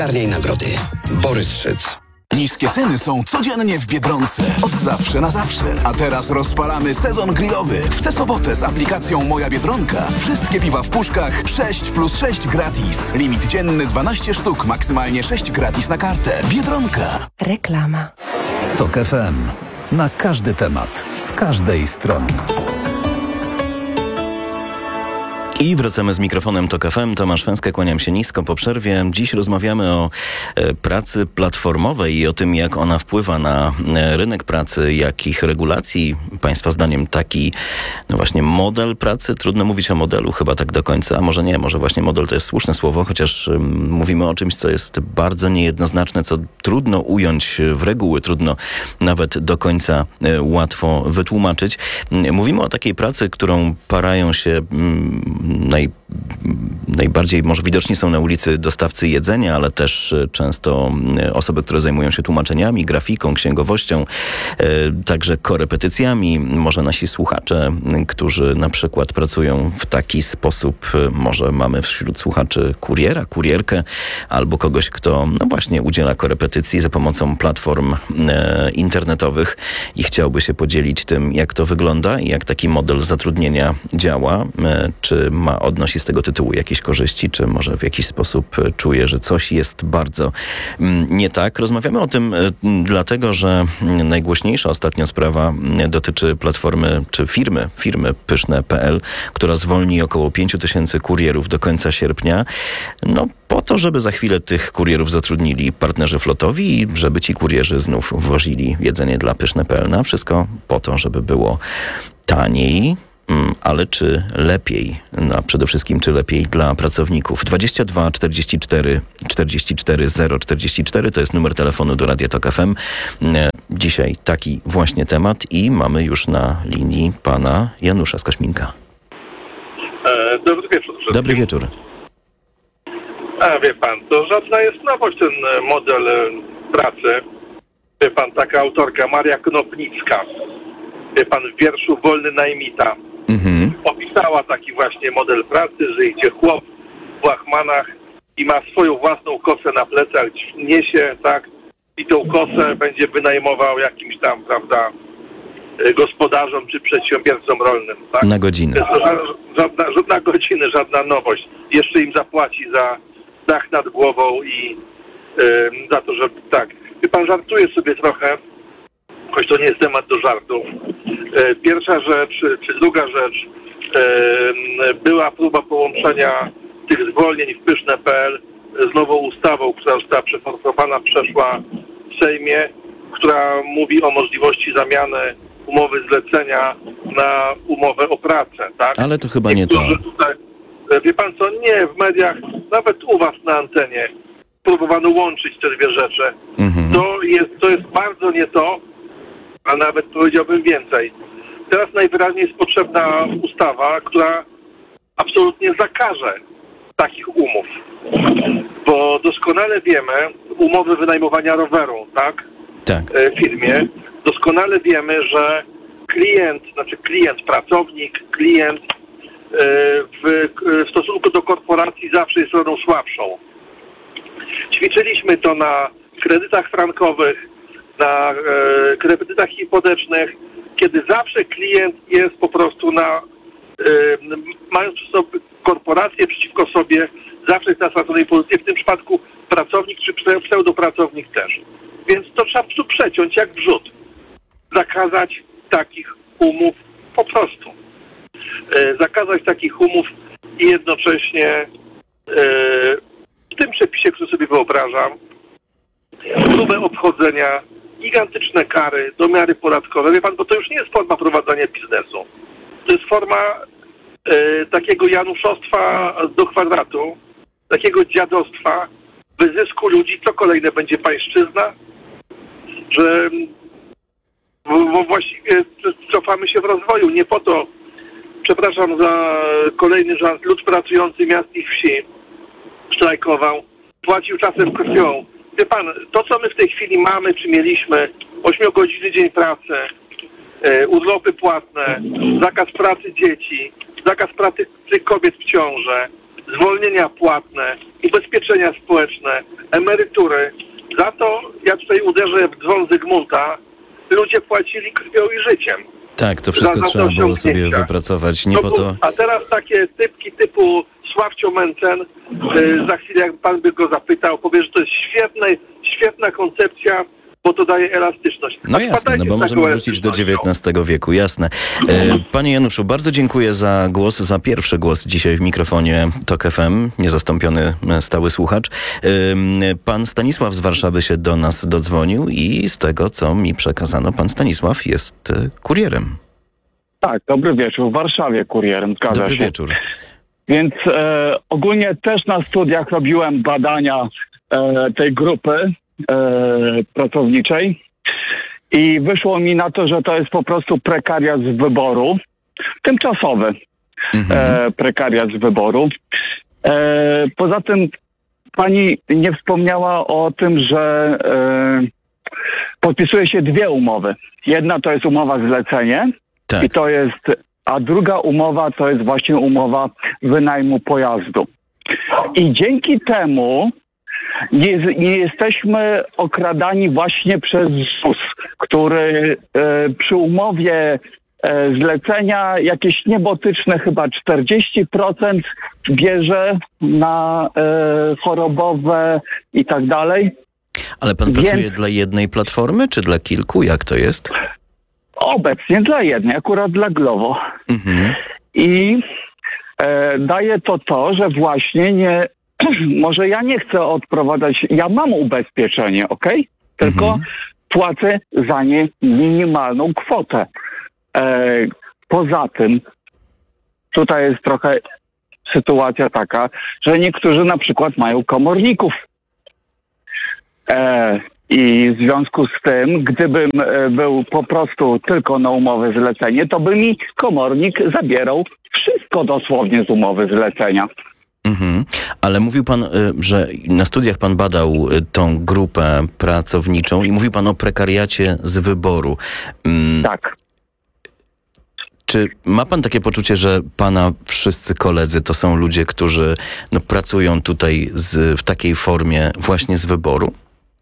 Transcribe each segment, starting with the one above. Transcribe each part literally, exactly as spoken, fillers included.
Darniej nagrody. Borys Szyc. Niskie ceny są codziennie w Biedronce. Od zawsze na zawsze. A teraz rozpalamy sezon grillowy. W tę sobotę z aplikacją Moja Biedronka. Wszystkie piwa w puszkach sześć plus sześć gratis. Limit dzienny dwanaście sztuk, maksymalnie sześć gratis na kartę. Biedronka. Reklama. Tok F M. Na każdy temat. Z każdej strony. I wracamy z mikrofonem Tok F M. Tomasz Węska, kłaniam się nisko po przerwie. Dziś rozmawiamy o e, pracy platformowej i o tym, jak ona wpływa na e, rynek pracy, jakich regulacji Państwa zdaniem taki no właśnie model pracy. Trudno mówić o modelu chyba tak do końca, a może nie, może właśnie model to jest słuszne słowo, chociaż e, mówimy o czymś, co jest bardzo niejednoznaczne, co trudno ująć w reguły, trudno nawet do końca e, łatwo wytłumaczyć. E, mówimy o takiej pracy, którą parają się mm, Naj, najbardziej może widoczni są na ulicy dostawcy jedzenia, ale też często osoby, które zajmują się tłumaczeniami, grafiką, księgowością, także korepetycjami. Może nasi słuchacze, którzy na przykład pracują w taki sposób, może mamy wśród słuchaczy kuriera, kurierkę albo kogoś, kto no właśnie udziela korepetycji za pomocą platform e, internetowych i chciałby się podzielić tym, jak to wygląda i jak taki model zatrudnienia działa, e, czy ma, odnosi z tego tytułu jakieś korzyści, czy może w jakiś sposób czuje, że coś jest bardzo nie tak. Rozmawiamy o tym dlatego, że najgłośniejsza ostatnio sprawa dotyczy platformy, czy firmy, firmy pyszne kropka p l, która zwolni około pięć tysięcy kurierów do końca sierpnia. No po to, żeby za chwilę tych kurierów zatrudnili partnerzy flotowi i żeby ci kurierzy znów wwozili jedzenie dla pyszne kropka p l. No, wszystko po to, żeby było taniej. Ale czy lepiej, no przede wszystkim czy lepiej dla pracowników? dwadzieścia dwa czterdzieści cztery czterdzieści cztery zero czterdzieści cztery to jest numer telefonu do Radia Tok F M. Dzisiaj taki właśnie temat i mamy już na linii pana Janusza z Kośminka. E, dobry wieczór. Dobry wieczór. A wie pan, to żadna jest nowość ten model pracy. Wie pan, taka autorka Maria Knopnicka, wie pan, w wierszu Wolny Najmita, mhm. opisała taki właśnie model pracy, że idzie chłop w łachmanach i ma swoją własną kosę na plecach, niesie, tak, i tą kosę będzie wynajmował jakimś tam, prawda, gospodarzom czy przedsiębiorcom rolnym, tak? Na godzinę. Żadna, żadna, żadna godzina, żadna nowość. Jeszcze im zapłaci za dach nad głową i yy, za to, że tak. Wie pan, żartuje sobie trochę, choć to nie jest temat do żartów. Yy, pierwsza rzecz, czy druga rzecz, yy, była próba połączenia tych zwolnień w pyszne kropka p l z nową ustawą, która została przeforsowana, przeszła w Sejmie, która mówi o możliwości zamiany umowy zlecenia na umowę o pracę, tak? Ale to chyba nie to. Tutaj, wie pan co, nie, w mediach, nawet u was na antenie próbowano łączyć te dwie rzeczy. Mhm. To jest, to jest bardzo nie to, a nawet powiedziałbym więcej. Teraz najwyraźniej jest potrzebna ustawa, która absolutnie zakaże takich umów. Bo doskonale wiemy, umowy wynajmowania roweru, tak? Tak. W firmie, doskonale wiemy, że klient, znaczy klient, pracownik, klient w, w stosunku do korporacji zawsze jest stroną słabszą. Ćwiczyliśmy to na kredytach frankowych, na e, kredytach hipotecznych, kiedy zawsze klient jest po prostu na, e, mając przy sobie korporację przeciwko sobie, zawsze jest na straconej pozycji, w tym przypadku pracownik czy pseudopracownik też. Więc to trzeba tu przeciąć jak wrzód. Zakazać takich umów po prostu. E, zakazać takich umów i jednocześnie e, w tym przepisie, który sobie wyobrażam, próbę obchodzenia, gigantyczne kary, domiary podatkowe. Wie pan, bo to już nie jest forma prowadzenia biznesu. To jest forma e, takiego januszostwa do kwadratu, takiego dziadostwa, wyzysku ludzi. Co kolejne będzie pańszczyzna? Że bo właściwie cofamy się w rozwoju. Nie po to, przepraszam za kolejny żart, lud pracujący miast i wsi strajkował, płacił czasem krwią. Wie pan, to co my w tej chwili mamy, czy mieliśmy, ośmiogodzinny dzień pracy, e, urlopy płatne, zakaz pracy dzieci, zakaz pracy kobiet w ciąży, zwolnienia płatne, ubezpieczenia społeczne, emerytury. Za to, ja tutaj uderzę w dzwon Zygmunta, ludzie płacili krwią i życiem. Tak, to wszystko za, za trzeba to było sobie osiągnięcia. wypracować. Nie No po bo- to... A teraz takie typki typu Sławcio Mencen, y, za chwilę jak pan by go zapytał, powie, że to jest świetne, świetna koncepcja, bo to daje elastyczność. No A jasne, spadajcie no bo z możemy taką wrócić do elastycznością. dziewiętnastego wieku, jasne. E, Panie Januszu, bardzo dziękuję za głos, za pierwszy głos dzisiaj w mikrofonie TOK F M, niezastąpiony e, stały słuchacz. E, Pan Stanisław z Warszawy się do nas dodzwonił i z tego, co mi przekazano, pan Stanisław jest e, kurierem. Tak, dobry wieczór. W Warszawie kurierem, zgadza Dobry się. wieczór. Więc e, ogólnie też na studiach robiłem badania e, tej grupy e, pracowniczej i wyszło mi na to, że to jest po prostu prekariat z wyboru, tymczasowy Mhm. e, prekariat z wyboru. E, poza tym pani nie wspomniała o tym, że e, podpisuje się dwie umowy. Jedna to jest umowa zlecenie, Tak. i to jest, a druga umowa to jest właśnie umowa wynajmu pojazdu. I dzięki temu nie, nie jesteśmy okradani właśnie przez ZUS, który e, przy umowie e, zlecenia jakieś niebotyczne chyba czterdzieści procent bierze na e, chorobowe i tak dalej. Ale pan Więc- pracuje dla jednej platformy, czy dla kilku? Jak to jest? Obecnie dla jednej, akurat dla Glovo. Mhm. I e, daje to to, że właśnie nie, może ja nie chcę odprowadzać, ja mam ubezpieczenie, ok? Tylko Mhm. płacę za nie minimalną kwotę. E, poza tym, tutaj jest trochę sytuacja taka, że niektórzy na przykład mają komorników. E, I w związku z tym, gdybym e, był po prostu tylko na umowę zlecenie, to by mi komornik zabierał wszystko dosłownie z umowy zlecenia. Mhm. Ale mówił pan, y, że na studiach pan badał y, tą grupę pracowniczą i mówił pan o prekariacie z wyboru. Mm, Tak. Czy ma pan takie poczucie, że pana wszyscy koledzy to są ludzie, którzy no, pracują tutaj z, w takiej formie właśnie z wyboru?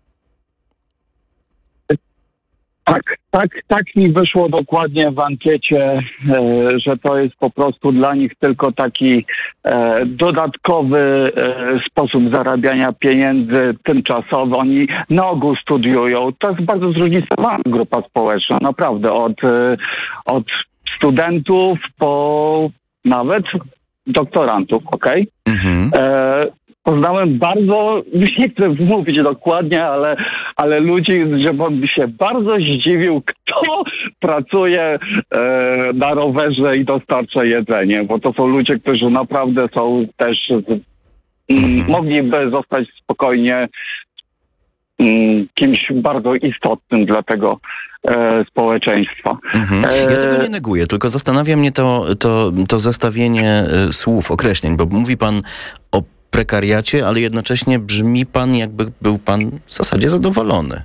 Tak, tak, tak mi wyszło dokładnie w ankiecie, e, że to jest po prostu dla nich tylko taki e, dodatkowy e, sposób zarabiania pieniędzy tymczasowy. Oni na ogół studiują. To jest bardzo zróżnicowana grupa społeczna, naprawdę. Od, e, od studentów po nawet doktorantów, okej? Mhm. E, Poznałem bardzo, nie chcę mówić dokładnie, ale, ale ludzi, że bym się bardzo zdziwił, kto pracuje e, na rowerze i dostarcza jedzenie, bo to są ludzie, którzy naprawdę są też, mm, mogliby zostać spokojnie mm, kimś bardzo istotnym dla tego e, społeczeństwa. Mhm. Ja tego E, nie neguję, tylko zastanawia mnie to, to, to zestawienie y, słów, określeń, bo mówi pan o prekariacie, ale jednocześnie brzmi pan, jakby był pan w zasadzie zadowolony.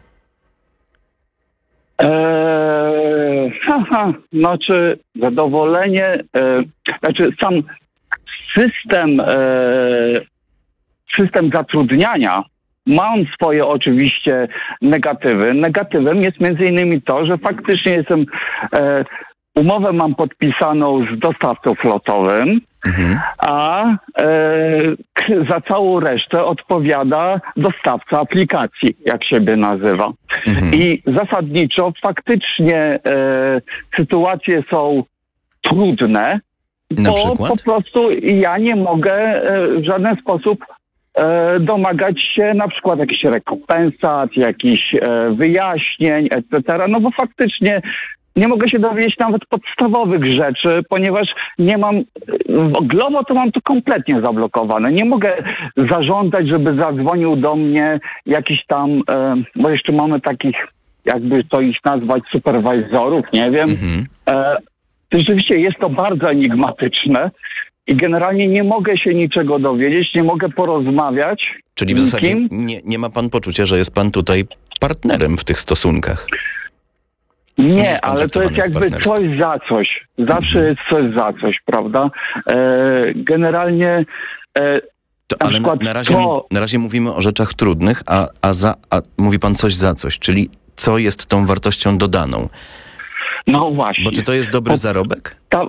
Eee, haha, znaczy zadowolenie, e, znaczy sam system, e, system zatrudniania ma on swoje oczywiście negatywy. Negatywem jest między innymi to, że faktycznie jestem, e, umowę mam podpisaną z dostawcą flotowym, Mhm. a e, k- za całą resztę odpowiada dostawca aplikacji, jak siebie nazywa. Mhm. I zasadniczo faktycznie e, sytuacje są trudne, Na bo przykład? po prostu ja nie mogę e, w żaden sposób e, domagać się na przykład jakichś rekompensat, jakichś e, wyjaśnień, et cetera. No bo faktycznie nie mogę się dowiedzieć nawet podstawowych rzeczy, ponieważ nie mam, w Glovo to mam to kompletnie zablokowane. Nie mogę zażądać, żeby zadzwonił do mnie jakiś tam, e, bo jeszcze mamy takich, jakby to ich nazwać, superwajzorów, nie wiem. Mhm. E, rzeczywiście jest to bardzo enigmatyczne i generalnie nie mogę się niczego dowiedzieć, nie mogę porozmawiać. Czyli w z zasadzie nikim. nie, nie ma pan poczucia, że jest pan tutaj partnerem w tych stosunkach. Nie Nie, jest pan ale to jest traktowany jak jakby partnerstwo. coś za coś. Zawsze jest coś za coś, prawda? E, generalnie e, To, na ale na, przykład na, razie, to- mów- na razie mówimy o rzeczach trudnych, a, a, za, a mówi pan coś za coś, czyli co jest tą wartością dodaną? no właśnie. Bo czy to jest dobry Po- zarobek? Ta,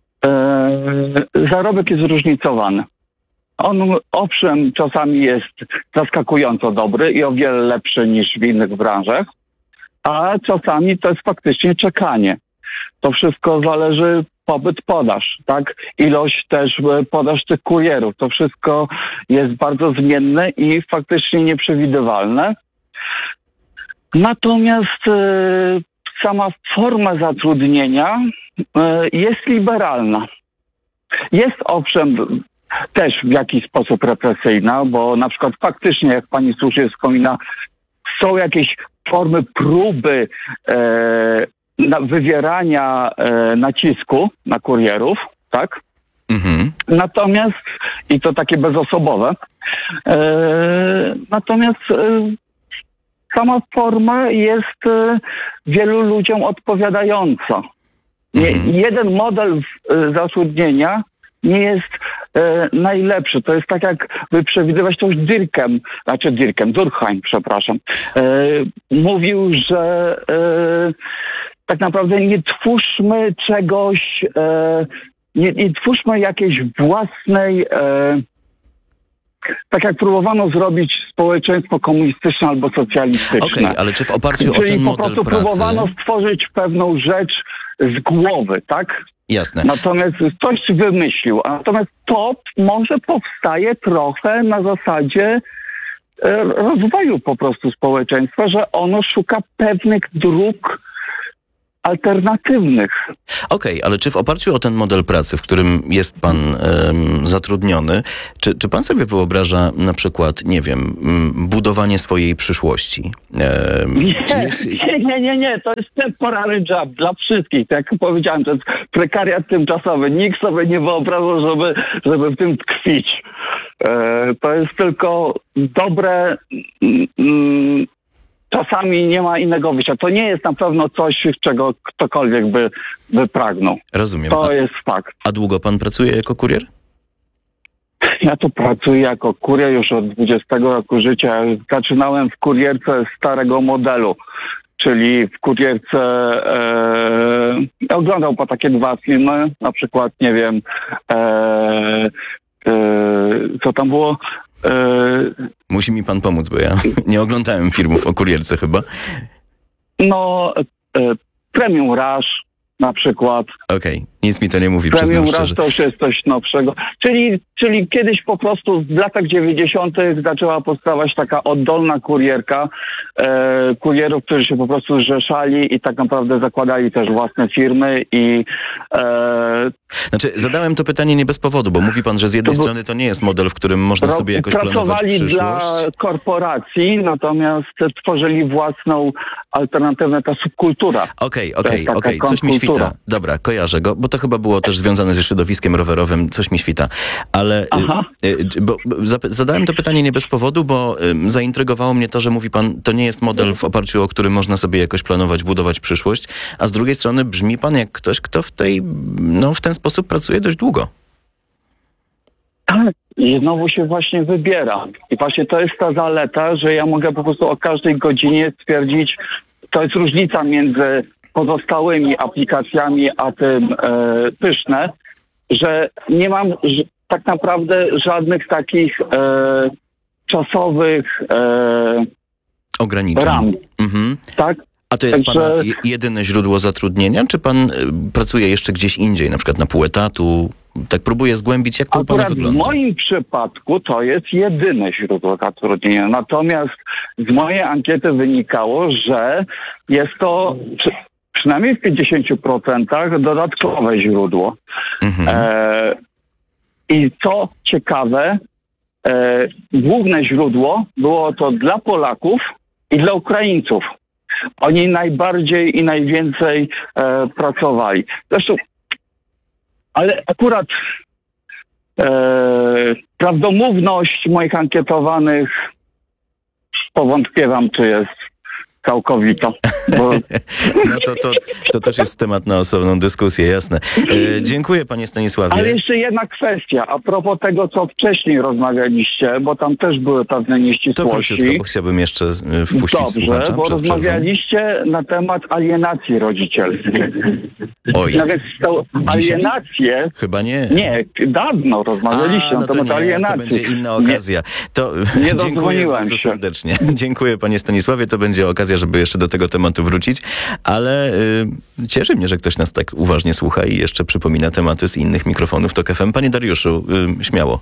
e, zarobek jest zróżnicowany. On owszem czasami jest zaskakująco dobry i o wiele lepszy niż w innych branżach, a czasami to jest faktycznie czekanie. To wszystko zależy popyt, podaż, tak? Ilość też e, podaż tych kurierów. To wszystko jest bardzo zmienne i faktycznie nieprzewidywalne. Natomiast e, sama forma zatrudnienia e, jest liberalna. Jest owszem też w jakiś sposób represyjna, bo na przykład faktycznie, jak pani słusznie wspomina, są jakieś formy próby e, na, wywierania e, nacisku na kurierów, tak? Mhm. Natomiast, i to takie bezosobowe, e, natomiast e, sama forma jest e, wielu ludziom odpowiadająca. Nie, Mhm. jeden model e, zatrudnienia nie jest e, najlepszy. To jest tak, jak by przewidywać to już Dirkem, znaczy Dirkem, Durkheim, przepraszam, e, mówił, że e, tak naprawdę nie twórzmy czegoś, e, nie, nie twórzmy jakiejś własnej, e, tak jak próbowano zrobić społeczeństwo komunistyczne albo socjalistyczne. Okej, ale czy w oparciu o Czyli ten po model prostu pracy... próbowano stworzyć pewną rzecz z głowy, tak? Jasne. Natomiast ktoś wymyślił, a natomiast to może powstaje trochę na zasadzie e, rozwoju po prostu społeczeństwa, że ono szuka pewnych dróg alternatywnych. Okej, ale czy w oparciu o ten model pracy, w którym jest pan em, zatrudniony, czy, czy pan sobie wyobraża na przykład, nie wiem, m, budowanie swojej przyszłości? Em, Nie, czy jest- nie, nie, nie, nie, to jest temporary job dla wszystkich. Tak jak powiedziałem, to jest prekariat tymczasowy. Nikt sobie nie wyobrażał, żeby, żeby w tym tkwić. E, to jest tylko dobre... Mm, mm, czasami nie ma innego wyjścia. To nie jest na pewno coś, czego ktokolwiek by, by pragnął. Rozumiem. To A, jest fakt. a długo pan pracuje jako kurier? Ja tu pracuję jako kurier już od dwudziestego roku życia. Zaczynałem w kurierce starego modelu, czyli w kurierce e, oglądał po takie dwa filmy, na przykład, nie wiem, e, e, co tam było? E, Musi mi pan pomóc, bo ja nie oglądałem filmów o kurierce chyba. no, e, Premium Rush na przykład. Okej, nic mi to nie mówi, przyznam Premium Rush szczerze. to już jest coś nowszego. Czyli, czyli kiedyś po prostu w latach dziewięćdziesiątych zaczęła powstawać taka oddolna kurierka, e, kurierów, którzy się po prostu zrzeszali i tak naprawdę zakładali też własne firmy i e, Znaczy, zadałem to pytanie nie bez powodu, bo mówi pan, że z jednej To był- strony to nie jest model, w którym można ro- sobie jakoś planować pracowali dla przyszłość. korporacji, natomiast tworzyli własną alternatywę, ta subkultura. Okej, okej, jest taka okej, coś mi konkultura. świta. Dobra, kojarzę go, bo to chyba było też związane ze środowiskiem rowerowym, coś mi świta. Ale y, Aha. y, bo, bo zap- zadałem to pytanie nie bez powodu, bo y, zaintrygowało mnie to, że mówi pan, to nie jest model, w oparciu o który można sobie jakoś planować, budować przyszłość, a z drugiej strony brzmi pan jak ktoś, kto w tej, no w ten sposób pracuje dość długo. Tak, i znowu się właśnie wybiera. I właśnie to jest ta zaleta, że ja mogę po prostu o każdej godzinie stwierdzić, to jest różnica między pozostałymi aplikacjami a tym e, pyszne, że nie mam ż- tak naprawdę żadnych takich e, czasowych e, Ograniczeń. ram, Mhm. tak? A to jest Także- pana je- jedyne źródło zatrudnienia, czy pan y, pracuje jeszcze gdzieś indziej, na przykład na pół etatu? Tak próbuję zgłębić, jak to u pana Akurat w wygląda. moim przypadku to jest jedyne źródło zatrudnienia. Natomiast z mojej ankiety wynikało, że jest to przy, przynajmniej w pięćdziesięciu procentach dodatkowe źródło. Mhm. E, I co ciekawe, e, główne źródło było to dla Polaków i dla Ukraińców. Oni najbardziej i najwięcej e, pracowali. Zresztą, ale akurat e, prawdomówność moich ankietowanych powątpiewam, czy jest całkowitą. Bo... No to, to, to też jest temat na osobną dyskusję, jasne. E, dziękuję panie Stanisławie. Ale jeszcze jedna kwestia, a propos tego, co wcześniej rozmawialiście, bo tam też były pewne To nieścisłości. króciutko, bo chciałbym jeszcze e, wpuścić Dobrze, słuchacza bo przed przerwą. rozmawialiście na temat alienacji rodzicielskiej. Oj, No więc tą Dzisiaj? alienację... chyba nie. Nie, dawno rozmawialiście A, no na to temat nie, to alienacji. będzie inna okazja. To nie dziękuję dodzwoniłem bardzo się. serdecznie. Dziękuję panie Stanisławie, to będzie okazja, żeby jeszcze do tego tematu wrócić, ale y, cieszy mnie, że ktoś nas tak uważnie słucha i jeszcze przypomina tematy z innych mikrofonów TOK F M. Panie Dariuszu, y, śmiało.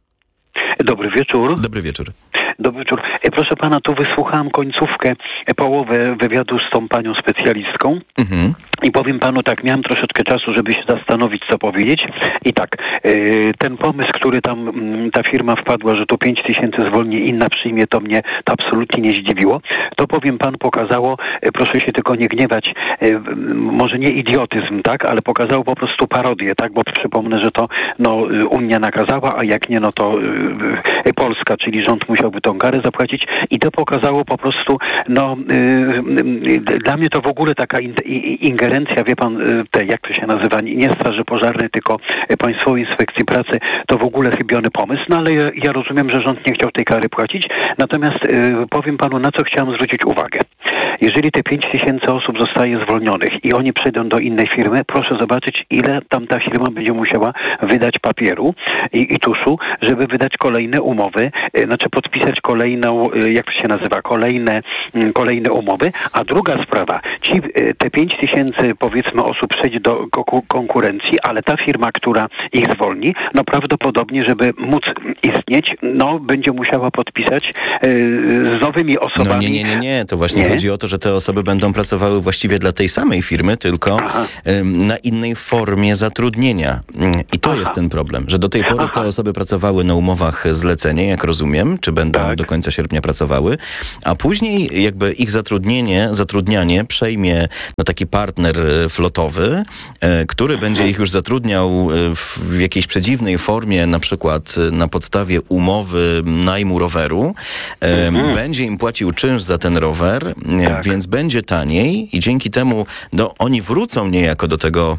Dobry wieczór. Dobry wieczór. Dobry wieczór. E, proszę pana, tu wysłuchałem końcówkę, e, połowę wywiadu z tą panią specjalistką. Mhm. I powiem panu tak, miałem troszeczkę czasu, żeby się zastanowić, co powiedzieć. I tak, e, ten pomysł, który tam m, ta firma wpadła, że tu pięć tysięcy zwolni, inna przyjmie, to mnie to absolutnie nie zdziwiło. To powiem pan pokazało, e, proszę się tylko nie gniewać, e, m, może nie idiotyzm, tak, ale pokazało po prostu parodię, tak, bo przypomnę, że to no, Unia nakazała, a jak nie, no to e, Polska, czyli rząd musiałby tą karę zapłacić i to pokazało po prostu, no y, y, dla mnie to w ogóle taka in, i, ingerencja, wie pan, y, te, jak to się nazywa, nie Straży Pożarnej, tylko y, Państwowej Inspekcji Pracy, to w ogóle chybiony pomysł, no ale ja, ja rozumiem, że rząd nie chciał tej kary płacić, natomiast y, powiem panu, na co chciałem zwrócić uwagę. Jeżeli te pięć tysięcy osób zostaje zwolnionych i oni przejdą do innej firmy, proszę zobaczyć, ile tam ta firma będzie musiała wydać papieru i, i tuszu, żeby wydać kolejne umowy, y, znaczy podpisać kolejną, y, jak to się nazywa, kolejne, y, kolejne umowy. A druga sprawa, ci, y, te pięć tysięcy powiedzmy osób przejdzie do ko- konkurencji, ale ta firma, która ich zwolni, no prawdopodobnie, żeby móc istnieć, no będzie musiała podpisać y, z nowymi osobami. No nie, nie, nie, nie. To właśnie Nie? chodzi o to, że te osoby będą pracowały właściwie dla tej samej firmy, tylko ym, na innej formie zatrudnienia. Ym, I to Aha. jest ten problem, że do tej pory te osoby pracowały na umowach zlecenie, jak rozumiem, czy będą Tak. do końca sierpnia pracowały, a później jakby ich zatrudnienie, zatrudnianie przejmie no, taki partner e, flotowy, e, który będzie ich już zatrudniał e, w, w jakiejś przedziwnej formie, na przykład e, na podstawie umowy najmu roweru. E, Będzie im płacił czynsz za ten rower, e, Tak. więc będzie taniej i dzięki temu no, oni wrócą niejako do tego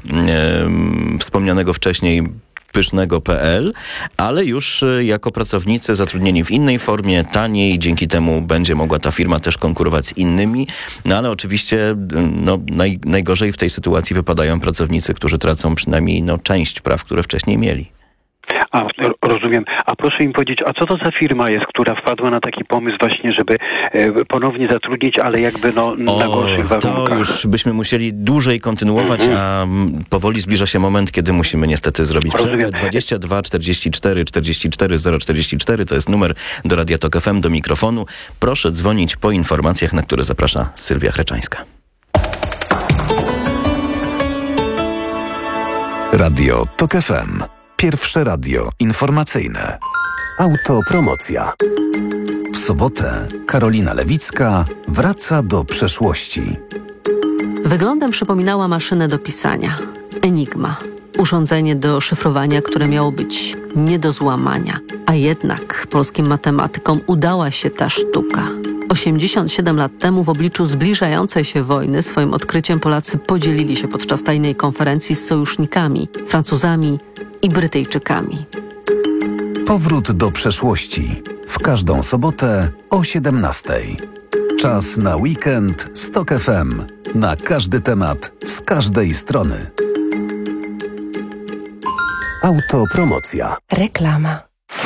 e, wspomnianego wcześniej pysznego kropka p l, ale już y, jako pracownicy zatrudnieni w innej formie, taniej, dzięki temu będzie mogła ta firma też konkurować z innymi, no ale oczywiście y, no, naj, najgorzej w tej sytuacji wypadają pracownicy, którzy tracą przynajmniej no, część praw, które wcześniej mieli. A, ro- rozumiem. A proszę mi powiedzieć, a co to za firma jest, która wpadła na taki pomysł właśnie, żeby e, ponownie zatrudnić, ale jakby no na gorszych warunkach? To już byśmy musieli dłużej kontynuować, a mm, powoli zbliża się moment, kiedy musimy niestety zrobić przerwę. Rozumiem. dwadzieścia dwa czterdzieści cztery czterdzieści cztery zero czterdzieści cztery to jest numer do Radia Tok F M, do mikrofonu. Proszę dzwonić po informacjach, na które zaprasza Sylwia Chreczańska. Radio Tok F M. Pierwsze radio informacyjne. Autopromocja. W sobotę Karolina Lewicka wraca do przeszłości. Wyglądem przypominała maszynę do pisania. Enigma. Urządzenie do szyfrowania, które miało być nie do złamania. A jednak polskim matematykom udała się ta sztuka. osiemdziesiąt siedem lat temu w obliczu zbliżającej się wojny swoim odkryciem Polacy podzielili się podczas tajnej konferencji z sojusznikami, Francuzami i Brytyjczykami. Powrót do przeszłości. W każdą sobotę o siedemnastej. Czas na weekend z Tok F M. Na każdy temat, z każdej strony. Autopromocja. Reklama.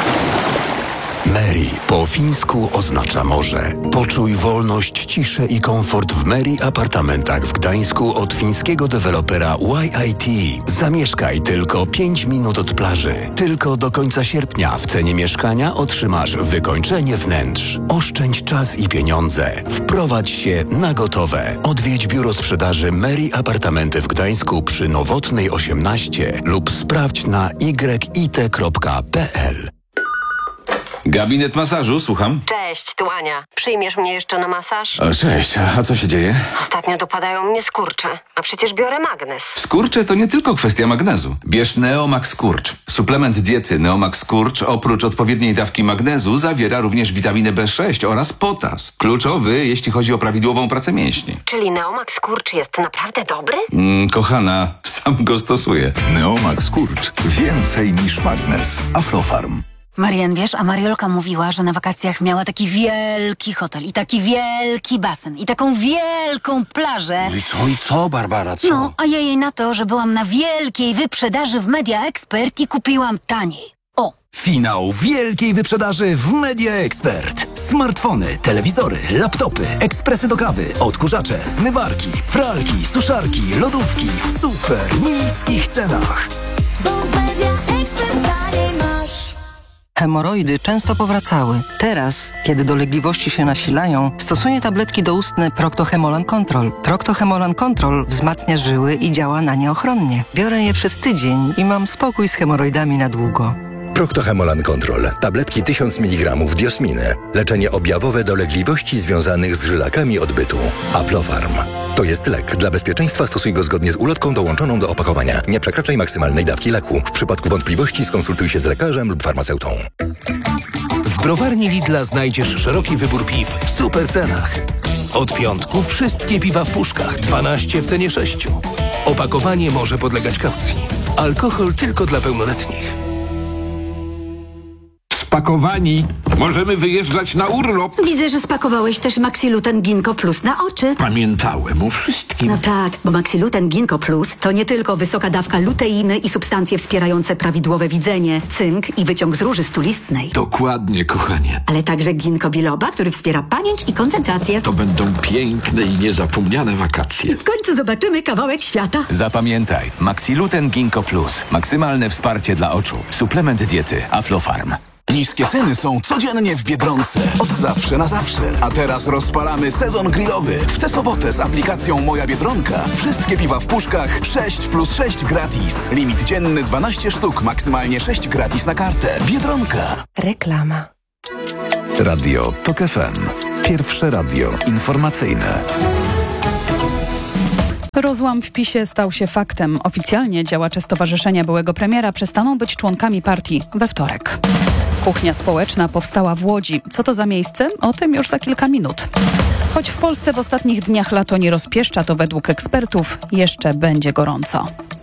Meri po fińsku oznacza morze. Poczuj wolność, ciszę i komfort w Meri apartamentach w Gdańsku od fińskiego dewelopera Y I T. Zamieszkaj tylko pięć minut od plaży. Tylko do końca sierpnia w cenie mieszkania otrzymasz wykończenie wnętrz. Oszczędź czas i pieniądze. Wprowadź się na gotowe. Odwiedź biuro sprzedaży Meri Apartamenty w Gdańsku przy Nowotnej osiemnaście lub sprawdź na y i t kropka p l. Gabinet masażu, słucham. Cześć, tu Ania. Przyjmiesz mnie jeszcze na masaż? O, cześć, a co się dzieje? Ostatnio dopadają mnie skurcze, a przecież biorę magnes. Skurcze to nie tylko kwestia magnezu. Bierz Neomax Skurcz. Suplement diety Neomax Skurcz oprócz odpowiedniej dawki magnezu zawiera również witaminę B sześć oraz potas. Kluczowy, jeśli chodzi o prawidłową pracę mięśni. Czyli Neomax Skurcz jest naprawdę dobry? Mm, kochana, sam go stosuję. Neomax Skurcz. Więcej niż magnes. Aflofarm. Marian, wiesz, a Mariolka mówiła, że na wakacjach miała taki wielki hotel i taki wielki basen i taką wielką plażę. No i co, i co, Barbara, co? No, a ja jej na to, że byłam na wielkiej wyprzedaży w Media Expert i kupiłam taniej. O! Finał wielkiej wyprzedaży w Media Expert. Smartfony, telewizory, laptopy, ekspresy do kawy, odkurzacze, zmywarki, pralki, suszarki, lodówki w super niskich cenach. Bo w Media Expert taniej masz. Hemoroidy często powracały. Teraz, kiedy dolegliwości się nasilają, stosuję tabletki doustne Procto-Hemolan Control. Procto-Hemolan Control wzmacnia żyły i działa na nie ochronnie. Biorę je przez tydzień i mam spokój z hemoroidami na długo. Procto-Hemolan Control. Tabletki tysiąc miligramów diosminy. Leczenie objawowe dolegliwości związanych z żylakami odbytu. Aflofarm. To jest lek. Dla bezpieczeństwa stosuj go zgodnie z ulotką dołączoną do opakowania. Nie przekraczaj maksymalnej dawki leku. W przypadku wątpliwości skonsultuj się z lekarzem lub farmaceutą. W browarni Lidla znajdziesz szeroki wybór piw w super cenach. Od piątku wszystkie piwa w puszkach, dwanaście w cenie sześciu. Opakowanie może podlegać kaucji. Alkohol tylko dla pełnoletnich. Spakowani. Możemy wyjeżdżać na urlop. Widzę, że spakowałeś też Maxiluten Ginkgo Plus na oczy. Pamiętałem o wszystkim. No tak, bo Maxiluten Ginkgo Plus to nie tylko wysoka dawka luteiny i substancje wspierające prawidłowe widzenie, cynk i wyciąg z róży stulistnej. Dokładnie, kochanie. Ale także ginkgo biloba, który wspiera pamięć i koncentrację. To będą piękne i niezapomniane wakacje. W końcu zobaczymy kawałek świata. Zapamiętaj, Maxiluten Ginkgo Plus. Maksymalne wsparcie dla oczu. Suplement diety Aflofarm. Niskie ceny są codziennie w Biedronce. Od zawsze na zawsze. A teraz rozpalamy sezon grillowy. W tę sobotę z aplikacją Moja Biedronka. Wszystkie piwa w puszkach sześć plus sześć gratis. Limit dzienny dwanaście sztuk, maksymalnie sześć gratis na kartę. Biedronka. Reklama. Radio TOK F M. Pierwsze radio informacyjne. Rozłam w PiSie stał się faktem. Oficjalnie działacze stowarzyszenia byłego premiera przestaną być członkami partii we wtorek. Kuchnia społeczna powstała w Łodzi. Co to za miejsce? O tym już za kilka minut. Choć w Polsce w ostatnich dniach lato nie rozpieszcza, to według ekspertów jeszcze będzie gorąco.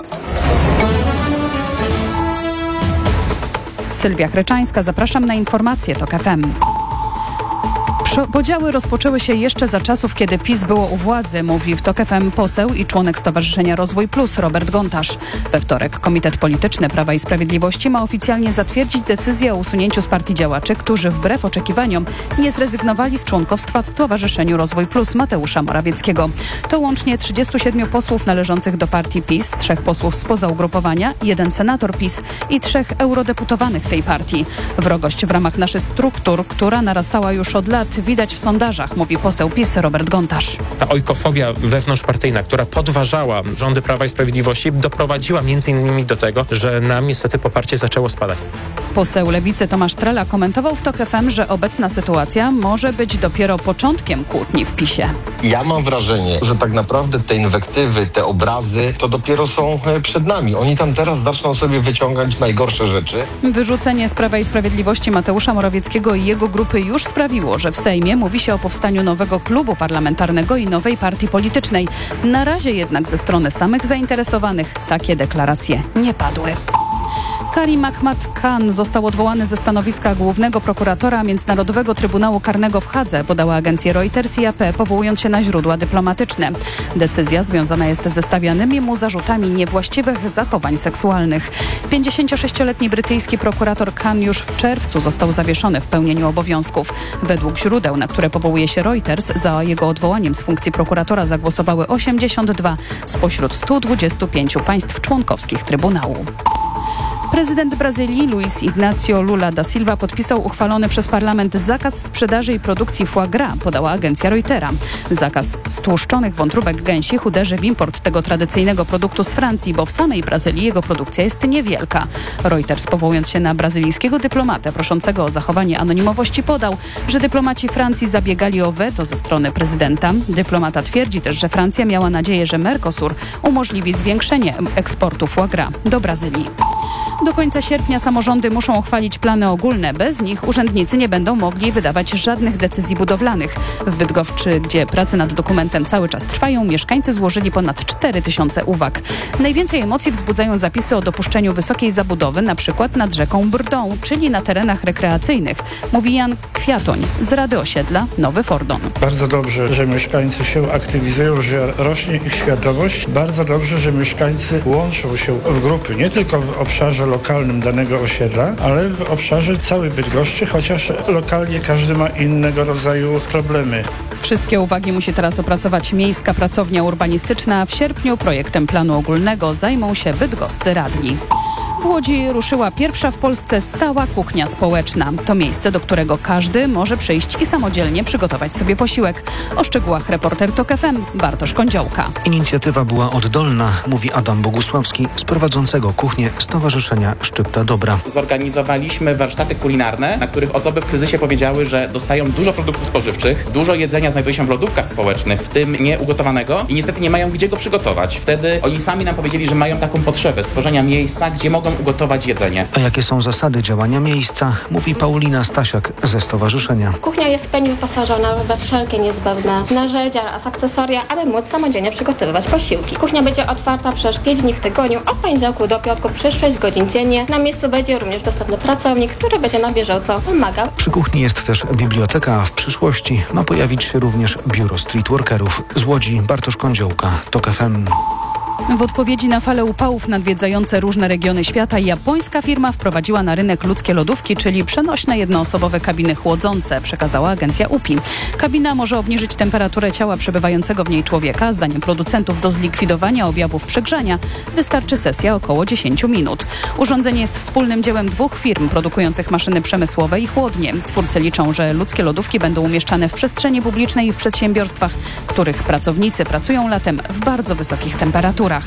Sylwia Chreczańska, zapraszam na informacje TOK F M. Podziały rozpoczęły się jeszcze za czasów, kiedy PiS było u władzy, mówi w TOK F M poseł i członek Stowarzyszenia Rozwój Plus Robert Gontarz. We wtorek Komitet Polityczny Prawa i Sprawiedliwości ma oficjalnie zatwierdzić decyzję o usunięciu z partii działaczy, którzy wbrew oczekiwaniom nie zrezygnowali z członkostwa w Stowarzyszeniu Rozwój Plus Mateusza Morawieckiego. To łącznie trzydziestu siedmiu posłów należących do partii PiS, trzech posłów spoza ugrupowania, jeden senator PiS i trzech eurodeputowanych tej partii. Wrogość w ramach naszych struktur, która narastała już od lat, widać w sondażach, mówi poseł PiS Robert Gontarz. Ta ojkofobia wewnątrzpartyjna, która podważała rządy Prawa i Sprawiedliwości, doprowadziła między innymi do tego, że nam niestety poparcie zaczęło spadać. Poseł Lewicy Tomasz Trela komentował w TOK F M, że obecna sytuacja może być dopiero początkiem kłótni w PiSie. Ja mam wrażenie, że tak naprawdę te inwektywy, te obrazy, to dopiero są przed nami. Oni tam teraz zaczną sobie wyciągać najgorsze rzeczy. Wyrzucenie z Prawa i Sprawiedliwości Mateusza Morawieckiego i jego grupy już sprawiło, że w Sejmie mówi się o powstaniu nowego klubu parlamentarnego i nowej partii politycznej. Na razie jednak ze strony samych zainteresowanych takie deklaracje nie padły. Karim Ahmad Khan został odwołany ze stanowiska głównego prokuratora Międzynarodowego Trybunału Karnego w Hadze, podała agencja Reuters i A P, powołując się na źródła dyplomatyczne. Decyzja związana jest ze stawianymi mu zarzutami niewłaściwych zachowań seksualnych. pięćdziesięciosześcioletni brytyjski prokurator Khan już w czerwcu został zawieszony w pełnieniu obowiązków. Według źródeł, na które powołuje się Reuters, za jego odwołaniem z funkcji prokuratora zagłosowały osiemdziesiąt dwa spośród stu dwudziestu pięciu państw członkowskich Trybunału. Prezydent Brazylii Luiz Inácio Lula da Silva podpisał uchwalony przez parlament zakaz sprzedaży i produkcji foie gras, podała agencja Reutera. Zakaz stłuszczonych wątróbek gęsich uderzy w import tego tradycyjnego produktu z Francji, bo w samej Brazylii jego produkcja jest niewielka. Reuters, powołując się na brazylijskiego dyplomatę proszącego o zachowanie anonimowości, podał, że dyplomaci Francji zabiegali o weto ze strony prezydenta. Dyplomata twierdzi też, że Francja miała nadzieję, że Mercosur umożliwi zwiększenie eksportu foie gras do Brazylii. Do końca sierpnia samorządy muszą uchwalić plany ogólne. Bez nich urzędnicy nie będą mogli wydawać żadnych decyzji budowlanych. W Bydgoszczy, gdzie prace nad dokumentem cały czas trwają, mieszkańcy złożyli ponad cztery tysiące uwag. Najwięcej emocji wzbudzają zapisy o dopuszczeniu wysokiej zabudowy, na przykład nad rzeką Brdą, czyli na terenach rekreacyjnych, mówi Jan Kwiatoń z Rady Osiedla Nowy Fordon. Bardzo dobrze, że mieszkańcy się aktywizują, że rośnie ich świadomość. Bardzo dobrze, że mieszkańcy łączą się w grupy, nie tylko w obszarze lokalnym danego osiedla, ale w obszarze całej Bydgoszczy, chociaż lokalnie każdy ma innego rodzaju problemy. Wszystkie uwagi musi teraz opracować Miejska Pracownia Urbanistyczna, a w sierpniu projektem planu ogólnego zajmą się bydgoscy radni. W Łodzi ruszyła pierwsza w Polsce stała kuchnia społeczna. To miejsce, do którego każdy może przyjść i samodzielnie przygotować sobie posiłek. O szczegółach reporter TOK F M Bartosz Kądziołka. Inicjatywa była oddolna, mówi Adam Bogusławski z prowadzącego kuchnię Stowarzyszenia Szczypta Dobra. Zorganizowaliśmy warsztaty kulinarne, na których osoby w kryzysie powiedziały, że dostają dużo produktów spożywczych, dużo jedzenia znajduje się w lodówkach społecznych, w tym nieugotowanego i niestety nie mają gdzie go przygotować. Wtedy oni sami nam powiedzieli, że mają taką potrzebę stworzenia miejsca, gdzie mogą ugotować jedzenie. A jakie są zasady działania miejsca, mówi Paulina Stasiak ze stowarzyszenia. Kuchnia jest w pełni wyposażona we wszelkie niezbędne narzędzia oraz akcesoria, aby móc samodzielnie przygotowywać posiłki. Kuchnia będzie otwarta przez pięć dni w tygodniu, od poniedziałku do piątku przez sześć godzin dziennie. Na miejscu będzie również dostępny pracownik, który będzie na bieżąco pomagał. Przy kuchni jest też biblioteka, a w przyszłości ma pojawić się również biuro streetworkerów. Z Łodzi Bartosz Kądziołka, TOK F M. W odpowiedzi na falę upałów nadwiedzające różne regiony świata japońska firma wprowadziła na rynek ludzkie lodówki, czyli przenośne jednoosobowe kabiny chłodzące, przekazała agencja U P I. Kabina może obniżyć temperaturę ciała przebywającego w niej człowieka. Zdaniem producentów do zlikwidowania objawów przegrzania wystarczy sesja około dziesięć minut. Urządzenie jest wspólnym dziełem dwóch firm produkujących maszyny przemysłowe i chłodnie. Twórcy liczą, że ludzkie lodówki będą umieszczane w przestrzeni publicznej i w przedsiębiorstwach, których pracownicy pracują latem w bardzo wysokich temperaturach.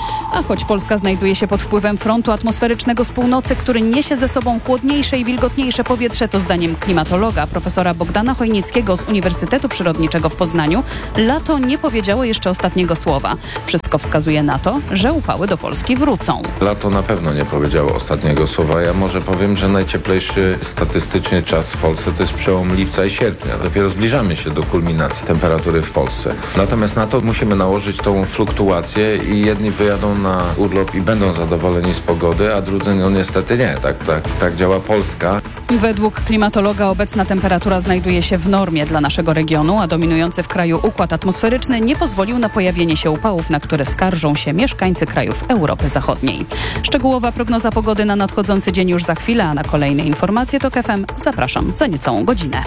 A choć Polska znajduje się pod wpływem frontu atmosferycznego z północy, który niesie ze sobą chłodniejsze i wilgotniejsze powietrze, to zdaniem klimatologa profesora Bogdana Chojnickiego z Uniwersytetu Przyrodniczego w Poznaniu lato nie powiedziało jeszcze ostatniego słowa. Wszystko wskazuje na to, że upały do Polski wrócą. Lato na pewno nie powiedziało ostatniego słowa. Ja może powiem, że najcieplejszy statystycznie czas w Polsce to jest przełom lipca i sierpnia. Dopiero zbliżamy się do kulminacji temperatury w Polsce. Natomiast na to musimy nałożyć tą fluktuację i jedni wyjadą na urlop i będą zadowoleni z pogody, a drudzy no niestety nie. Tak, tak, tak działa Polska. Według klimatologa obecna temperatura znajduje się w normie dla naszego regionu, a dominujący w kraju układ atmosferyczny nie pozwolił na pojawienie się upałów, na które skarżą się mieszkańcy krajów Europy Zachodniej. Szczegółowa prognoza pogody na nadchodzący dzień już za chwilę, a na kolejne informacje TOK F M zapraszam za niecałą godzinę.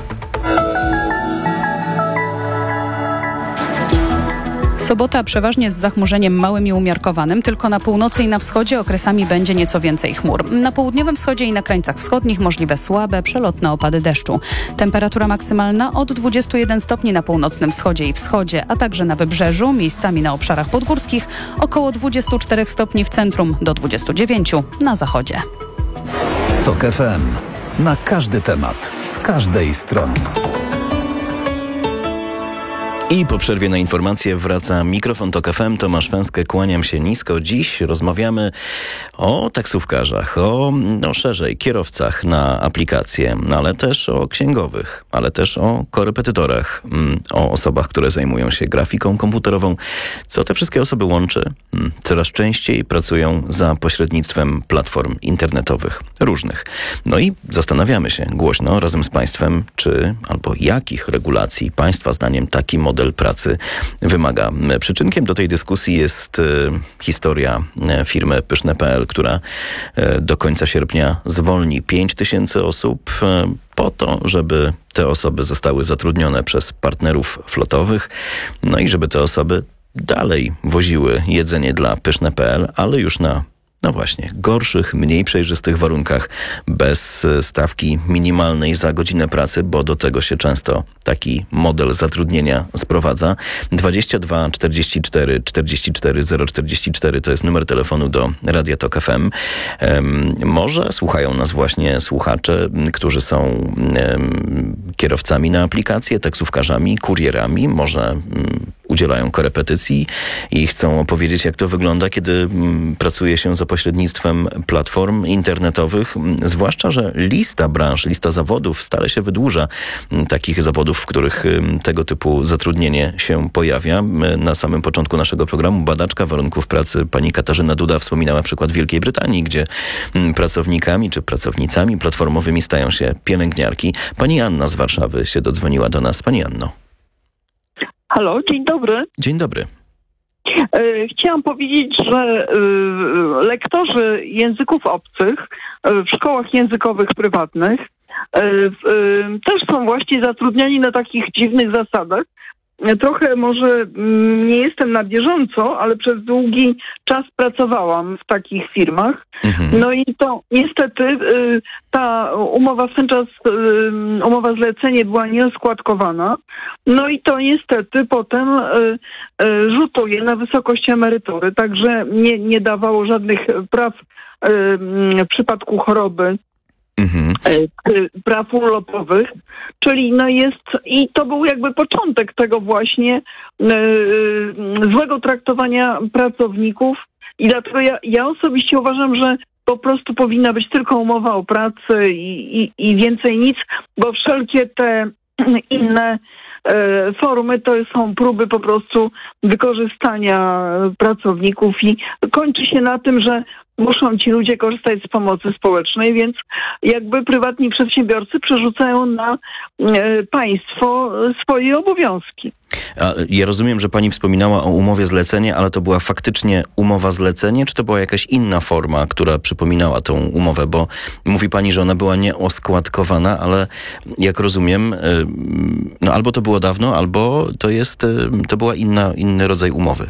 Sobota przeważnie z zachmurzeniem małym i umiarkowanym, tylko na północy i na wschodzie okresami będzie nieco więcej chmur. Na południowym wschodzie i na krańcach wschodnich możliwe słabe, przelotne opady deszczu. Temperatura maksymalna od dwudziestu jeden stopni na północnym wschodzie i wschodzie, a także na wybrzeżu, miejscami na obszarach podgórskich, około dwudziestu czterech stopni w centrum do dwudziestu dziewięciu na zachodzie. TOK F M. Na każdy temat, z każdej strony. I po przerwie na informacje wraca mikrofon TOK F M. Tomasz Węskę, kłaniam się nisko. Dziś rozmawiamy o taksówkarzach, o no szerzej kierowcach na aplikacje, ale też o księgowych, ale też o korepetytorach, o osobach, które zajmują się grafiką komputerową. Co te wszystkie osoby łączy? Coraz częściej pracują za pośrednictwem platform internetowych różnych. No i zastanawiamy się głośno razem z Państwem, czy albo jakich regulacji Państwa zdaniem taki model pracy wymaga. Przyczynkiem do tej dyskusji jest e, historia e, firmy pyszne kropka p l, która e, do końca sierpnia zwolni pięć tysięcy osób e, po to, żeby te osoby zostały zatrudnione przez partnerów flotowych, no i żeby te osoby dalej woziły jedzenie dla pyszne kropka p l, ale już na No właśnie, gorszych, mniej przejrzystych warunkach, bez stawki minimalnej za godzinę pracy, bo do tego się często taki model zatrudnienia sprowadza. dwadzieścia dwa czterdzieści cztery czterdzieści cztery zero czterdzieści cztery to jest numer telefonu do Radia Tok F M. Um, może słuchają nas właśnie słuchacze, którzy są um, kierowcami na aplikacje, taksówkarzami, kurierami, może um, udzielają korepetycji i chcą opowiedzieć, jak to wygląda, kiedy um, pracuje się za pośrednictwem platform internetowych, zwłaszcza że lista branż, lista zawodów stale się wydłuża, takich zawodów, w których tego typu zatrudnienie się pojawia. Na samym początku naszego programu badaczka warunków pracy pani Katarzyna Duda wspominała przykład Wielkiej Brytanii, gdzie pracownikami czy pracownicami platformowymi stają się pielęgniarki. Pani Anna z Warszawy się dodzwoniła do nas. Pani Anno. Halo, dzień dobry. Dzień dobry. Chciałam powiedzieć, że lektorzy języków obcych w szkołach językowych prywatnych też są właśnie zatrudniani na takich dziwnych zasadach. Trochę może nie jestem na bieżąco, ale przez długi czas pracowałam w takich firmach. Mhm. No i to niestety ta umowa w ten czas, umowa zlecenie była nieoskładkowana. No i to niestety potem rzutuje na wysokość emerytury. Także nie, nie dawało żadnych praw w przypadku choroby. Mhm. praw urlopowych, czyli no jest, i to był jakby początek tego właśnie yy, złego traktowania pracowników i dlatego ja, ja osobiście uważam, że po prostu powinna być tylko umowa o pracę i, i, i więcej nic, bo wszelkie te inne e, formy to są próby po prostu wykorzystania pracowników i kończy się na tym, że muszą ci ludzie korzystać z pomocy społecznej, więc jakby prywatni przedsiębiorcy przerzucają na e, państwo swoje obowiązki. A ja rozumiem, że pani wspominała o umowie zlecenie, ale to była faktycznie umowa zlecenie, czy to była jakaś inna forma, która przypominała tą umowę? Bo mówi pani, że ona była nieoskładkowana, ale jak rozumiem, no albo to było dawno, albo to jest, to była inna, inny rodzaj umowy.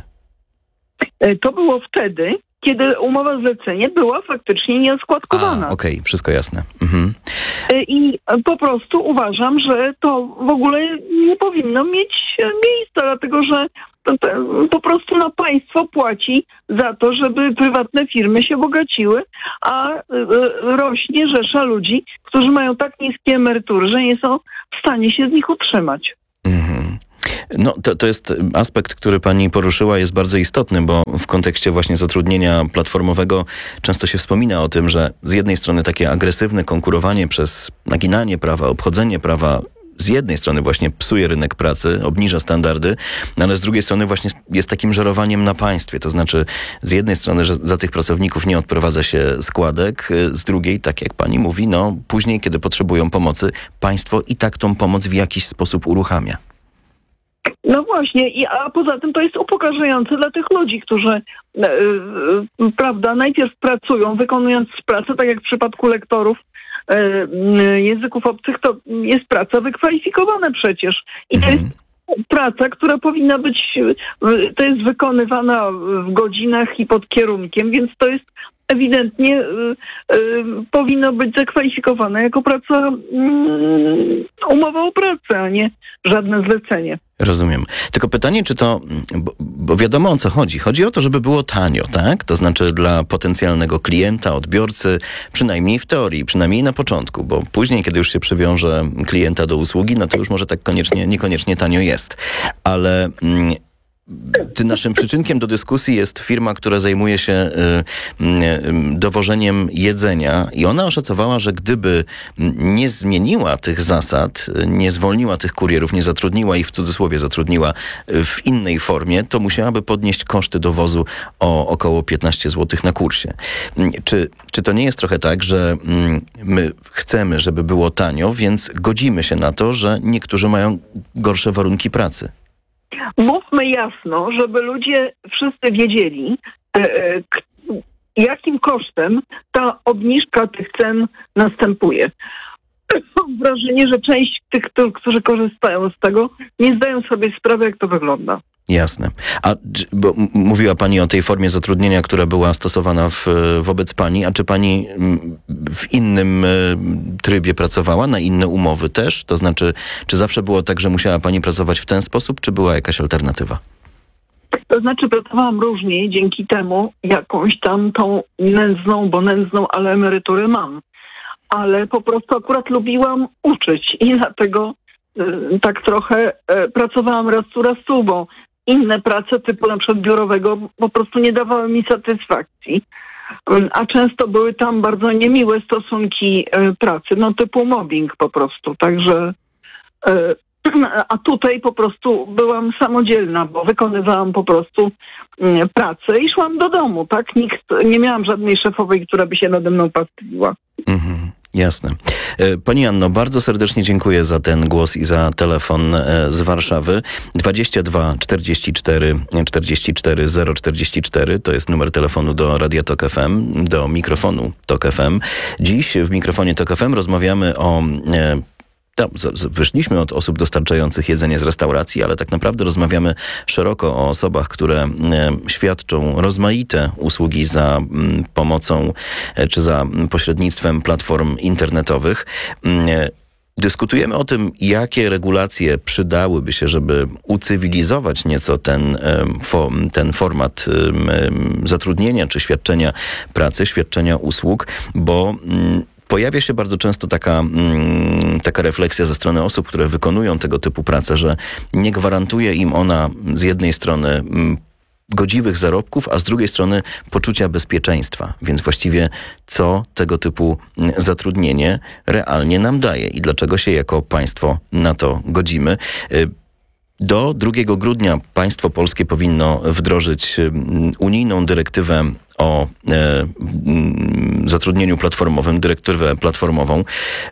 To było wtedy, kiedy umowa zlecenie była faktycznie nieoskładkowana. Okej, okay, wszystko jasne. Mhm. I po prostu uważam, że to w ogóle nie powinno mieć miejsca, dlatego że po prostu na państwo płaci za to, żeby prywatne firmy się bogaciły, a rośnie rzesza ludzi, którzy mają tak niskie emerytury, że nie są w stanie się z nich utrzymać. Mhm. No, to, to jest aspekt, który pani poruszyła, jest bardzo istotny, bo w kontekście właśnie zatrudnienia platformowego często się wspomina o tym, że z jednej strony takie agresywne konkurowanie przez naginanie prawa, obchodzenie prawa z jednej strony właśnie psuje rynek pracy, obniża standardy, ale z drugiej strony właśnie jest takim żerowaniem na państwie. To znaczy z jednej strony, że za tych pracowników nie odprowadza się składek, z drugiej, tak jak pani mówi, no później, kiedy potrzebują pomocy, państwo i tak tą pomoc w jakiś sposób uruchamia. No właśnie, i, a poza tym to jest upokarzające dla tych ludzi, którzy e, e, prawda, najpierw pracują, wykonując pracę, tak jak w przypadku lektorów e, języków obcych, to jest praca wykwalifikowana przecież. I to jest praca, która powinna być, to jest wykonywana w godzinach i pod kierunkiem, więc to jest ewidentnie y, y, powinno być zakwalifikowane jako praca, y, umowa o pracę, a nie żadne zlecenie. Rozumiem. Tylko pytanie, czy to, bo, bo wiadomo o co chodzi. Chodzi o to, żeby było tanio, tak? To znaczy dla potencjalnego klienta, odbiorcy, przynajmniej w teorii, przynajmniej na początku, bo później, kiedy już się przywiąże klienta do usługi, no to już może tak koniecznie, niekoniecznie tanio jest. Ale mm, Ty naszym przyczynkiem do dyskusji jest firma, która zajmuje się y, y, dowożeniem jedzenia i ona oszacowała, że gdyby nie zmieniła tych zasad, nie zwolniła tych kurierów, nie zatrudniła ich, w cudzysłowie zatrudniła w innej formie, to musiałaby podnieść koszty dowozu o około piętnaście złotych na kursie. Czy, czy to nie jest trochę tak, że my chcemy, żeby było tanio, więc godzimy się na to, że niektórzy mają gorsze warunki pracy? Mówmy jasno, żeby ludzie wszyscy wiedzieli, e, e, k, jakim kosztem ta obniżka tych cen następuje. Mam wrażenie, że część tych, którzy korzystają z tego, nie zdają sobie sprawy, jak to wygląda. Jasne. A bo m- mówiła Pani o tej formie zatrudnienia, która była stosowana w, wobec Pani, a czy Pani w innym trybie pracowała, na inne umowy też? To znaczy, czy zawsze było tak, że musiała Pani pracować w ten sposób, czy była jakaś alternatywa? To znaczy pracowałam różnie i dzięki temu jakąś tam tą nędzną, bo nędzną, ale emeryturę mam. Ale po prostu akurat lubiłam uczyć i dlatego y, tak trochę y, pracowałam raz tu, raz tu, bo inne prace typu na przykład biurowego po prostu nie dawały mi satysfakcji. Y, a często były tam bardzo niemiłe stosunki y, pracy, no typu mobbing po prostu. Także y, a tutaj po prostu byłam samodzielna, bo wykonywałam po prostu y, pracę i szłam do domu, tak? Nikt, nie miałam żadnej szefowej, która by się nade mną pastwiła. Mhm. Jasne. Pani Anno, bardzo serdecznie dziękuję za ten głos i za telefon z Warszawy. dwadzieścia dwa czterdzieści cztery czterdzieści cztery zero czterdzieści cztery to jest numer telefonu do Radia Tok F M, do mikrofonu Tok F M. Dziś w mikrofonie Tok F M rozmawiamy o... E, Tam wyszliśmy od osób dostarczających jedzenie z restauracji, ale tak naprawdę rozmawiamy szeroko o osobach, które świadczą rozmaite usługi za pomocą czy za pośrednictwem platform internetowych. Dyskutujemy o tym, jakie regulacje przydałyby się, żeby ucywilizować nieco ten, ten format zatrudnienia czy świadczenia pracy, świadczenia usług, bo pojawia się bardzo często taka, mm, taka refleksja ze strony osób, które wykonują tego typu pracę, że nie gwarantuje im ona z jednej strony mm, godziwych zarobków, a z drugiej strony poczucia bezpieczeństwa. Więc właściwie co tego typu zatrudnienie realnie nam daje i dlaczego się jako państwo na to godzimy? Do drugiego grudnia państwo polskie powinno wdrożyć unijną dyrektywę o e, zatrudnieniu platformowym, dyrektywę platformową.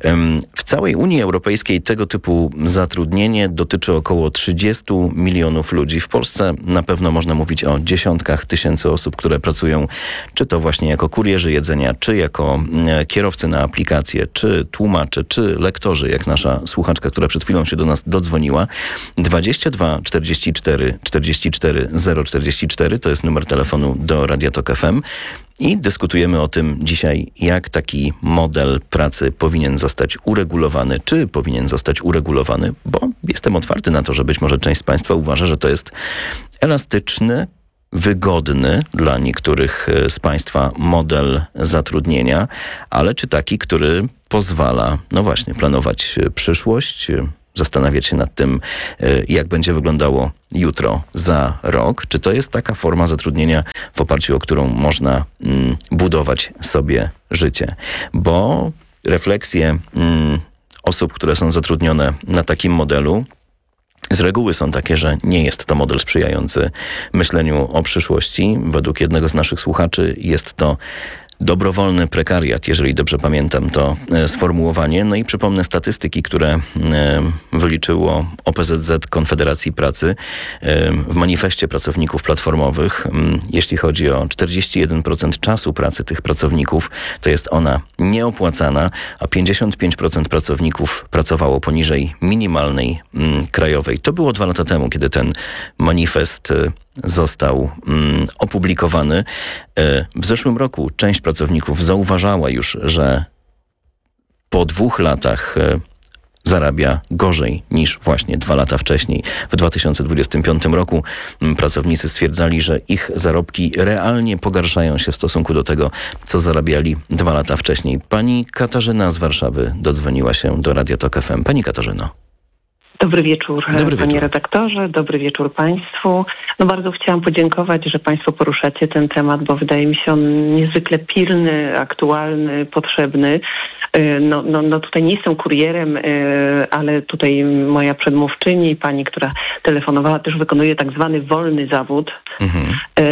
W całej Unii Europejskiej tego typu zatrudnienie dotyczy około trzydzieści milionów ludzi. W Polsce na pewno można mówić o dziesiątkach tysięcy osób, które pracują czy to właśnie jako kurierzy jedzenia, czy jako kierowcy na aplikacje, czy tłumacze, czy lektorzy, jak nasza słuchaczka, która przed chwilą się do nas dodzwoniła. dwadzieścia dwa czterdzieści cztery czterdzieści cztery zero czterdzieści cztery to jest numer telefonu do Radia Tok F M. I dyskutujemy o tym dzisiaj, jak taki model pracy powinien zostać uregulowany, czy powinien zostać uregulowany, bo jestem otwarty na to, że być może część z Państwa uważa, że to jest elastyczny, wygodny dla niektórych z Państwa model zatrudnienia, ale czy taki, który pozwala, no właśnie, planować przyszłość, zastanawiać się nad tym, jak będzie wyglądało jutro, za rok. Czy to jest taka forma zatrudnienia, w oparciu o którą można mm, budować sobie życie? Bo refleksje mm, osób, które są zatrudnione na takim modelu, z reguły są takie, że nie jest to model sprzyjający myśleniu o przyszłości. Według jednego z naszych słuchaczy jest to dobrowolny prekariat, jeżeli dobrze pamiętam to e, sformułowanie. No i przypomnę statystyki, które e, wyliczyło O P Z Z Konfederacji Pracy e, w manifestie pracowników platformowych. E, jeśli chodzi o czterdzieści jeden procent czasu pracy tych pracowników, to jest ona nieopłacana, a pięćdziesiąt pięć procent pracowników pracowało poniżej minimalnej m, krajowej. To było dwa lata temu, kiedy ten manifest e, został mm, opublikowany. W zeszłym roku część pracowników zauważała już, że po dwóch latach zarabia gorzej niż właśnie dwa lata wcześniej. W dwa tysiące dwudziestym piątym roku pracownicy stwierdzali, że ich zarobki realnie pogarszają się w stosunku do tego, co zarabiali dwa lata wcześniej. Pani Katarzyna z Warszawy dodzwoniła się do Radia Tok F M. Pani Katarzyno. Dobry wieczór, Dobry panie wieczór. redaktorze, dobry wieczór państwu. No bardzo chciałam podziękować, że państwo poruszacie ten temat, bo wydaje mi się on niezwykle pilny, aktualny, potrzebny. No, no, no tutaj nie jestem kurierem, ale tutaj moja przedmówczyni, pani, która telefonowała, też wykonuje tak zwany wolny zawód. Mhm.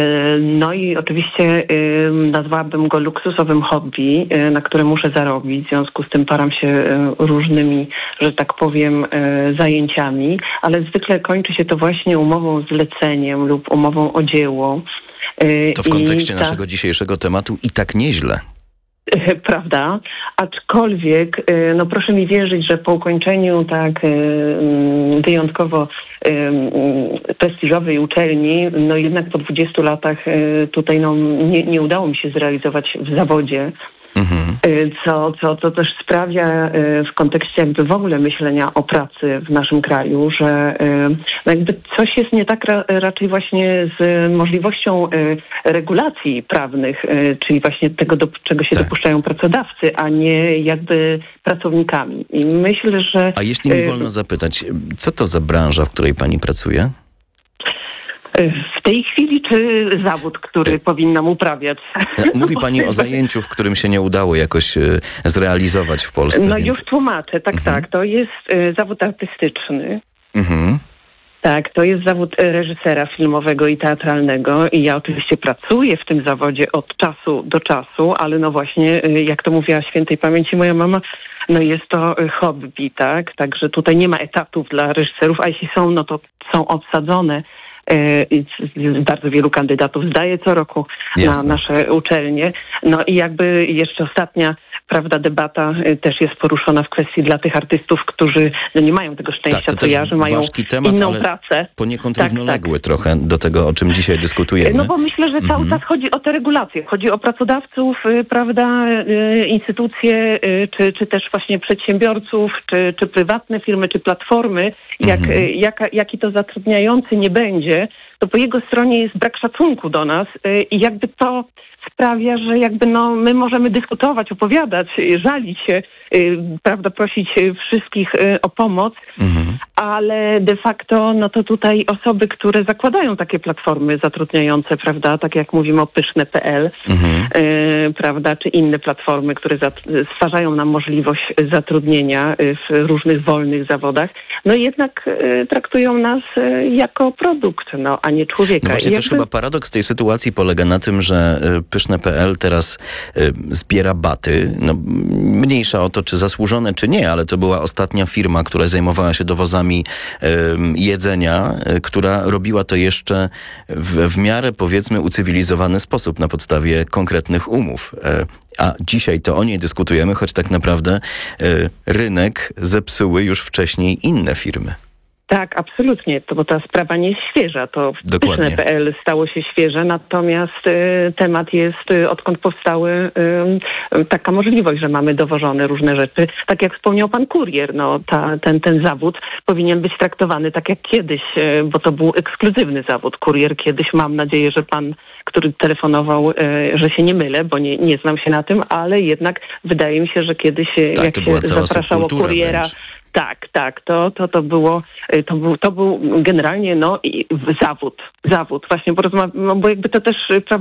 No i oczywiście nazwałabym go luksusowym hobby, na które muszę zarobić. W związku z tym param się różnymi, że tak powiem, zajęciami, ale zwykle kończy się to właśnie umową zleceniem lub umową o dzieło. To w kontekście ta... naszego dzisiejszego tematu i tak nieźle. Prawda? Aczkolwiek, no proszę mi wierzyć, że po ukończeniu tak wyjątkowo prestiżowej uczelni, no jednak po dwudziestu latach tutaj no, nie, nie udało mi się zrealizować w zawodzie. Mhm. Co, co, co też sprawia w kontekście jakby w ogóle myślenia o pracy w naszym kraju, że no jakby coś jest nie tak ra, raczej właśnie z możliwością regulacji prawnych, czyli właśnie tego, do czego się tak. dopuszczają pracodawcy, a nie jakby pracownikami. I myślę, że... A jeśli mi wolno zapytać, co to za branża, w której pani pracuje? W tej chwili czy zawód, który powinnam uprawiać? Mówi pani o zajęciu, w którym się nie udało jakoś zrealizować w Polsce. No więc... już tłumaczę, tak, mhm. tak. To jest zawód artystyczny. Mhm. Tak, to jest zawód reżysera filmowego i teatralnego i ja oczywiście pracuję w tym zawodzie od czasu do czasu, ale no właśnie, jak to mówiła świętej pamięci moja mama, no jest to hobby, tak? Także tutaj nie ma etatów dla reżyserów, a jeśli są, no to są obsadzone. Bardzo wielu kandydatów zdaje co roku Jasne. na nasze uczelnie. No i jakby jeszcze ostatnia, prawda, debata też jest poruszona w kwestii dla tych artystów, którzy no, nie mają tego szczęścia, tak, to co ja, że mają temat, inną ale pracę. Poniekąd tak, równoległy tak. trochę do tego, o czym dzisiaj dyskutujemy. No bo myślę, że cały mhm. czas chodzi o te regulacje. Chodzi o pracodawców, prawda, instytucje, czy, czy też właśnie przedsiębiorców, czy, czy prywatne firmy, czy platformy. Jak, mhm. jaka, jaki to zatrudniający nie będzie, to po jego stronie jest brak szacunku do nas i jakby to sprawia, że jakby no my możemy dyskutować, opowiadać, żalić się, prawda, prosić wszystkich o pomoc, mhm. ale de facto no to tutaj osoby, które zakładają takie platformy zatrudniające, prawda, tak jak mówimy o pyszne kropka pe el, mhm. y, prawda, czy inne platformy, które zat- stwarzają nam możliwość zatrudnienia w różnych wolnych zawodach, no jednak y, traktują nas y, jako produkt, no, a nie człowieka. No właśnie I też jakby... chyba paradoks tej sytuacji polega na tym, że pyszne kropka pe el teraz y, zbiera baty, no mniejsza o to, czy zasłużone, czy nie, ale to była ostatnia firma, która zajmowała się dowozami y, jedzenia, y, która robiła to jeszcze w, w miarę, powiedzmy, ucywilizowany sposób na podstawie konkretnych umów. Y, a dzisiaj to o niej dyskutujemy, choć tak naprawdę y, rynek zepsuły już wcześniej inne firmy. Tak, absolutnie, to, bo ta sprawa nie jest świeża. To w pyszne kropka pe el stało się świeże, natomiast y, temat jest, y, odkąd powstały y, taka możliwość, że mamy dowożone różne rzeczy. Tak jak wspomniał pan kurier, no ta, ten, ten zawód powinien być traktowany tak jak kiedyś, y, bo to był ekskluzywny zawód. Kurier kiedyś, mam nadzieję, że pan, który telefonował, y, że się nie mylę, bo nie, nie znam się na tym, ale jednak wydaje mi się, że kiedyś tak, jak się zapraszało kuriera... Wręcz. Tak, tak, to, to, to było, to był, to był generalnie, no, zawód, zawód, właśnie, bo, rozma- no, bo jakby to też,